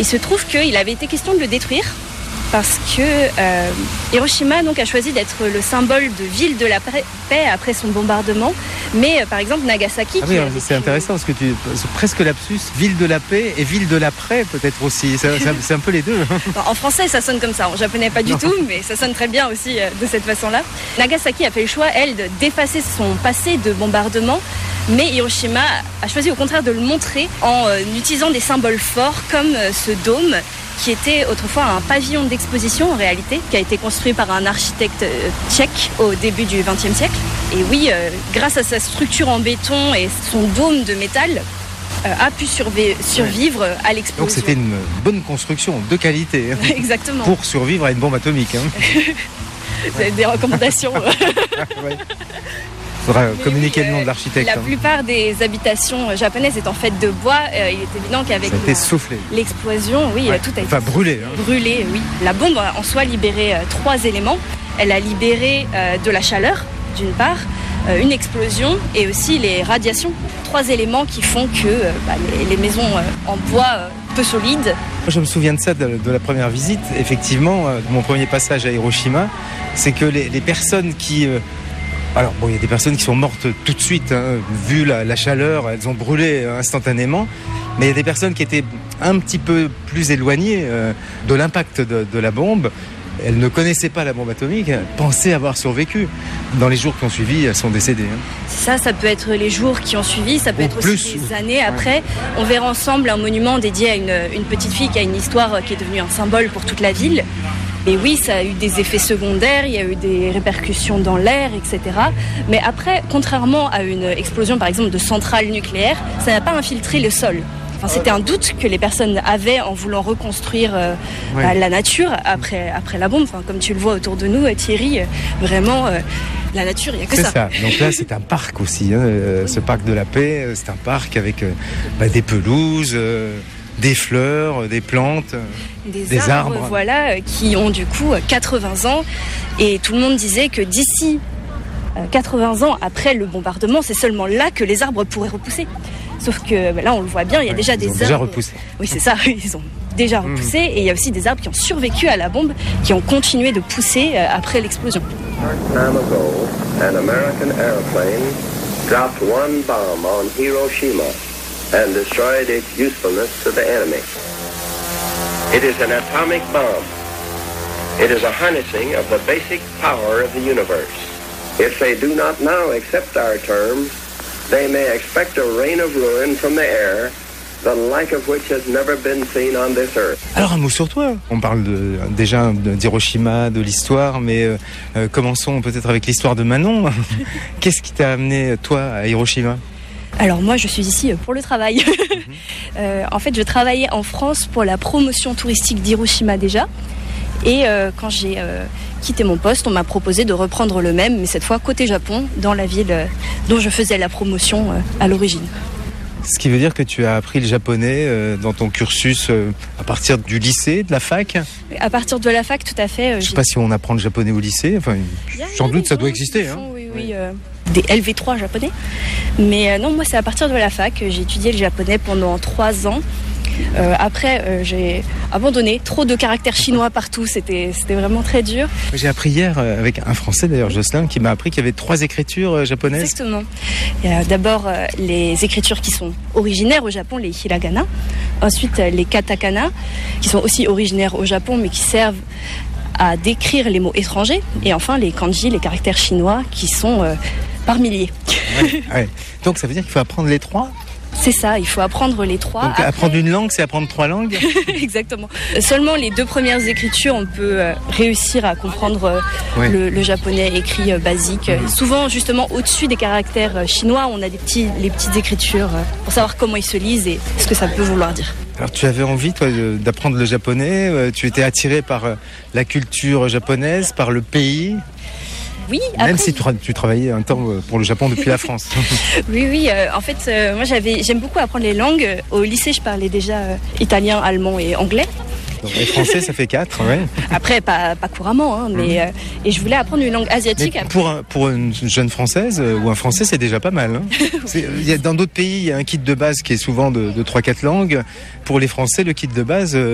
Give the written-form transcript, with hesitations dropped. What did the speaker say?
il se trouve qu'il avait été question de le détruire parce que Hiroshima donc, a choisi d'être le symbole de ville de la paix après son bombardement. Mais par exemple Nagasaki... Ah oui, c'est intéressant parce que c'est presque lapsus, ville de la paix et ville de l'après peut-être aussi. C'est un peu les deux. En français ça sonne comme ça, en japonais pas du tout, mais ça sonne très bien aussi de cette façon-là. Nagasaki a fait le choix, elle, d'effacer son passé de bombardement. Mais Hiroshima a choisi au contraire de le montrer en utilisant des symboles forts comme ce dôme qui était autrefois un pavillon d'exposition en réalité, qui a été construit par un architecte tchèque au début du XXe siècle. Et oui, grâce à sa structure en béton et son dôme de métal, a pu survivre à l'explosion. Donc c'était une bonne construction, de qualité. Exactement. Pour survivre à une bombe atomique. Vous avez des recommandations. Ouais. Il faudra communiquer le nom de l'architecte. La plupart des habitations japonaises étant faites de bois, il est évident qu'avec l'explosion, oui, tout a été brûlé. Brûlé, oui. La bombe en soi a libéré 3 éléments. Elle a libéré de la chaleur, d'une part, une explosion et aussi les radiations. 3 éléments qui font que les maisons en bois peu solides. Moi, je me souviens de ça, de la première visite. Effectivement, de mon premier passage à Hiroshima, c'est que les personnes qui... Alors bon, il y a des personnes qui sont mortes tout de suite, vu la chaleur, elles ont brûlé instantanément. Mais il y a des personnes qui étaient un petit peu plus éloignées de l'impact de la bombe. Elles ne connaissaient pas la bombe atomique, pensaient avoir survécu. Dans les jours qui ont suivi, elles sont décédées. Ça peut être les jours qui ont suivi, ça peut être aussi des années après. On verra ensemble un monument dédié à une petite fille qui a une histoire qui est devenue un symbole pour toute la ville. Et oui, ça a eu des effets secondaires, il y a eu des répercussions dans l'air, etc. Mais après, contrairement à une explosion, par exemple, de centrale nucléaire, ça n'a pas infiltré le sol. Enfin, c'était un doute que les personnes avaient en voulant reconstruire la nature après la bombe. Enfin, comme tu le vois autour de nous, Thierry, vraiment, la nature, il n'y a que ça. C'est ça. Donc là, c'est un parc aussi. Ce parc de la paix, c'est un parc avec des pelouses... des fleurs, des plantes, des arbres. Voilà, qui ont du coup 80 ans. Et tout le monde disait que d'ici 80 ans après le bombardement, c'est seulement là que les arbres pourraient repousser. Sauf que là, on le voit bien, il y a déjà des arbres. Déjà repoussé. Oui, c'est ça, ils ont déjà repoussé. Et il y a aussi des arbres qui ont survécu à la bombe, qui ont continué de pousser après l'explosion. Time ago, an American airplane dropped one bomb on Hiroshima and destroyed its usefulness to the enemy. It is an atomic bomb. It is a harnessing of the basic power of the universe. If they do not now accept our terms, they may expect a rain of ruin from the air, the like of which has never been seen on this earth. Alors un mot sur toi. On parle déjà d'Hiroshima, de l'histoire, mais commençons peut-être avec l'histoire de Manon. Qu'est-ce qui t'a amené, toi, à Hiroshima ? Alors moi, je suis ici pour le travail. En fait, je travaillais en France pour la promotion touristique d'Hiroshima déjà. Et quand j'ai quitté mon poste, on m'a proposé de reprendre le même, mais cette fois côté Japon, dans la ville dont je faisais la promotion à l'origine. Ce qui veut dire que tu as appris le japonais dans ton cursus à partir du lycée, de la fac ? À partir de la fac, tout à fait. Je ne sais pas si on apprend le japonais au lycée. Enfin, sans doute, ça doit exister. Oui. Des LV3 japonais. Mais non, moi, c'est à partir de la fac. J'ai étudié le japonais pendant 3 ans. Après, j'ai abandonné. Trop de caractères chinois partout. C'était vraiment très dur. J'ai appris hier, avec un Français d'ailleurs, Jocelyn, qui m'a appris qu'il y avait 3 écritures japonaises. Exactement. Il y a d'abord les écritures qui sont originaires au Japon, les hiragana. Ensuite, les katakana, qui sont aussi originaires au Japon, mais qui servent à décrire les mots étrangers. Et enfin, les kanji, les caractères chinois, qui sont par milliers. Ouais. Donc ça veut dire qu'il faut apprendre les 3 ? C'est ça, il faut apprendre les 3. Donc après... apprendre une langue, c'est apprendre 3 langues ? Exactement. Seulement les 2 premières écritures, on peut réussir à comprendre le japonais écrit basique. Souvent, justement, au-dessus des caractères chinois, on a les petites écritures pour savoir comment ils se lisent et ce que ça peut vouloir dire. Alors tu avais envie, toi, d'apprendre le japonais, tu étais attiré par la culture japonaise, par le pays ? Oui, même si tu travaillais un temps pour le Japon depuis la France. Oui. En fait, moi, j'aime beaucoup apprendre les langues. Au lycée, je parlais déjà italien, allemand et anglais. Donc, les français, ça fait 4, ouais. Après, pas couramment, mais et je voulais apprendre une langue asiatique. Pour une jeune Française ou un Français, c'est déjà pas mal. Dans d'autres pays, il y a un kit de base qui est souvent de 3-4 langues. Pour les Français, le kit de base...